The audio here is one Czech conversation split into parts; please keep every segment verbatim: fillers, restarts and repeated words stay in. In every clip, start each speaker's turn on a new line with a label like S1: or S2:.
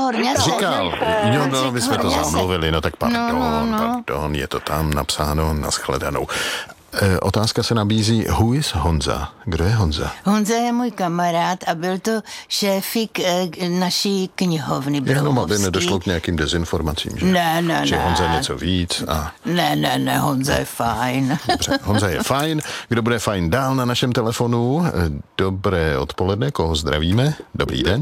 S1: Horňase.
S2: Říkal, jo, no, my jsme to zamluvili, no tak pardon,
S1: no, no, no.
S2: pardon, je to tam napsáno, nashledanou. E, otázka se nabízí, who is Honza? Kdo je Honza?
S1: Honza je můj kamarád a byl to šéfik e, naší knihovny Bromovský.
S2: Jenom aby nedošlo k nějakým dezinformacím, že?
S1: Ne, ne,
S2: že
S1: ne.
S2: Honza něco víc a...
S1: Ne, ne, ne, Honza je fajn.
S2: Dobře, Honza je fajn. Kdo bude fajn dál na našem telefonu? Dobré odpoledne, koho zdravíme? Dobrý den.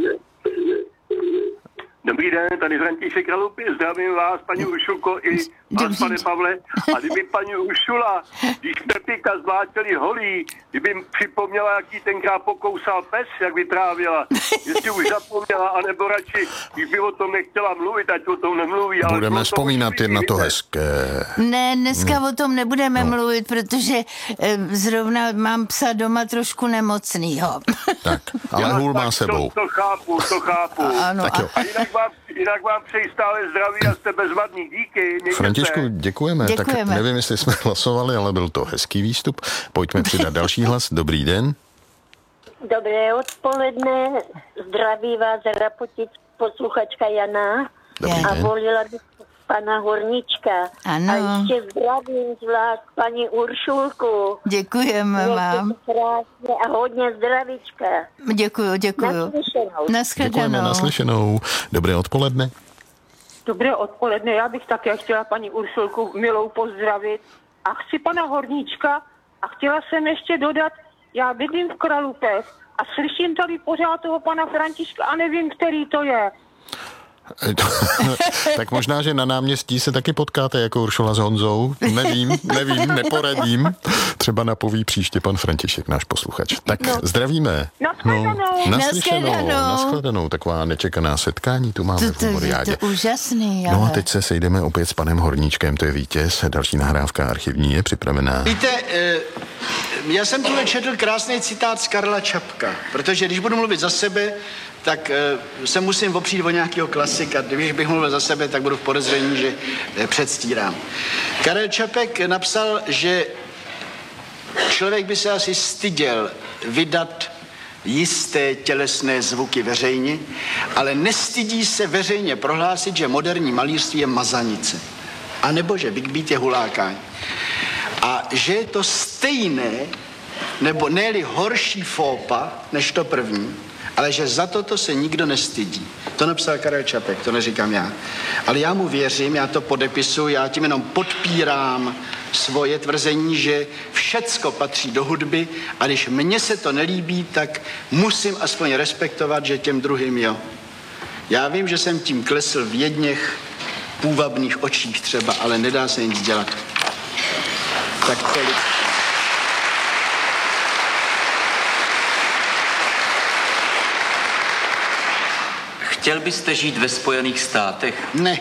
S3: Dobrý den, tady František Kralupy, zdravím vás, paní Uršulko, i vás, pane Pavle. A kdyby paní Uršula, když Pepika zvláčeli holí, kdyby mi připomněla, jaký tenkrát pokousal pes, jak vytrávila, jestli už zapomněla, anebo radši, když by o tom nechtěla mluvit, ať o tom nemluví. Ale
S2: budeme vzpomínat jen na to hezké.
S1: Ne, dneska hmm. o tom nebudeme no. mluvit, protože e, zrovna mám psa doma trošku nemocnýho.
S2: Tak, ale
S3: Já,
S2: hůl má
S3: tak
S2: sebou.
S3: To, to chápu, to chápu.
S1: A, ano,
S2: tak jo.
S3: A jinak vám, jinak vám přeji stále zdraví a jste bezvadný. Díky. Mějte
S2: Františku,
S3: se.
S2: děkujeme.
S1: děkujeme.
S2: Tak nevím, jestli jsme hlasovali, ale byl to hezký výstup. Pojďme přidat další hlas. Dobrý den.
S4: Dobré odpoledne, zdraví vás Rapotic, posluchačka Jana.
S2: Dobrý
S4: a
S2: den.
S4: volila bych pana Horníčka.
S1: Ano.
S4: A ještě zdravím zvlášť paní Uršulku.
S1: Děkujeme vám.
S4: Krásně a hodně zdravíčka.
S1: Děkuju, děkuju.
S4: Naslyšenou.
S1: Naschledanou.
S2: Děkujeme, naslyšenou. Dobré odpoledne.
S5: Dobré odpoledne, já bych také chtěla paní Uršulku milou pozdravit a chci pana Horníčka a chtěla jsem ještě dodat, já bydlím v Kralupech a slyším tady pořád toho pana Františka a nevím, který to je.
S2: Tak možná, že na náměstí se taky potkáte jako Uršula s Honzou. Nevím, nevím, neporadím. Třeba napoví příště pan František, náš posluchač. Tak no. Zdravíme.
S5: Naschledanou.
S2: No, naslyšenou,
S1: Naschledanou.
S2: Naschledanou. Taková nečekaná setkání tu máme
S1: To,
S2: v
S1: to,
S2: Memoriádě.
S1: je to úžasný, ale...
S2: No a teď se sejdeme opět s panem Horníčkem, to je vítěz. Další nahrávka archivní je připravená.
S6: Víte, já jsem tu četl krásný citát z Karla Čapka, protože když budu mluvit za sebe, tak se musím opřít o nějakého klasika. Když bych mluvil za sebe, tak budu v podezření, že předstírám. Karel Čapek napsal, že člověk by se asi styděl vydat jisté tělesné zvuky veřejně, ale nestydí se veřejně prohlásit, že moderní malířství je mazanice. A nebo že Big Beat je hulákání. A že je to stejné, nebo ne-li horší fópa, než to první, ale že za toto se nikdo nestydí. To napsal Karel Čapek, to neříkám já. Ale já mu věřím, já to podepisuji, já tím jenom podpírám svoje tvrzení, že všecko patří do hudby a když mně se to nelíbí, tak musím aspoň respektovat, že těm druhým jo. Já vím, že jsem tím klesl v jedněch půvabných očích třeba, ale nedá se nic dělat. Tak tolik.
S7: Chtěl byste žít ve Spojených státech?
S6: Ne.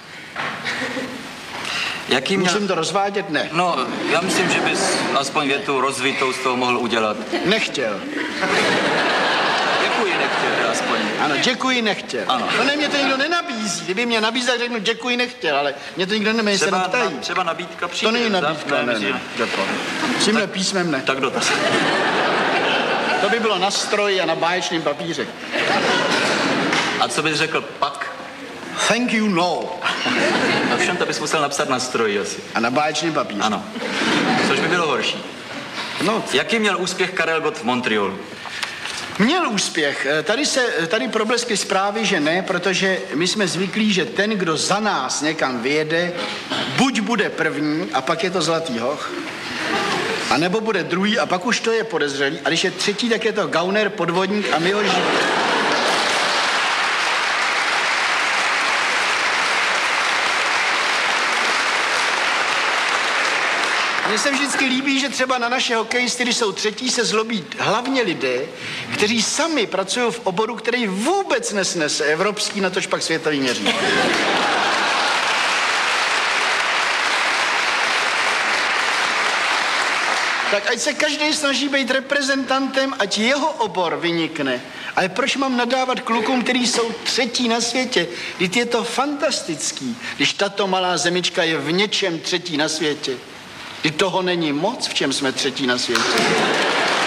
S7: Jaký měl...
S6: Musím to rozvádět? Ne.
S7: No, já myslím, že bys aspoň větu rozvitou z toho mohl udělat.
S6: Nechtěl.
S7: Děkuji, nechtěl, aspoň.
S6: Ano, děkuji, nechtěl.
S7: Ano.
S6: No ne, mě to nikdo nenabízí. Kdyby mě nabízel, řeknu děkuji, nechtěl, ale mě to nikdo nemá, se neptají.
S7: Na, třeba nabídka přijde.
S6: To není nabídka, ne, ne, ne. S tímhle písmem ne.
S7: Tak dotaz.
S6: To by bylo na stroji a na báječném papíře.
S7: A co bys řekl pak?
S6: Thank you, no.
S7: No všem to bys musel napsat na stroji asi.
S6: A na báječném papíře.
S7: Ano. Což by bylo horší.
S6: No.
S7: Jaký měl úspěch Karel Gott v Montrealu?
S6: Měl úspěch. Tady se, tady probleskly zprávy, že ne, protože my jsme zvyklí, že ten, kdo za nás někam vyjede, buď bude první a pak je to zlatý hoch, a nebo bude druhý a pak už to je podezřelý. A když je třetí, tak je to gauner, podvodník a my ho žijeme. Mně se vždycky líbí, že třeba na naše hokejisty, když jsou třetí, se zlobí hlavně lidé, kteří sami pracují v oboru, který vůbec nesnese evropský, natož pak světový měří. Tak ať se každý snaží být reprezentantem, ať jeho obor vynikne. Ale proč mám nadávat klukům, kteří jsou třetí na světě? Vždyť je to fantastický, když tato malá zemička je v něčem třetí na světě. Vždyť toho není moc, v čem jsme třetí na světě.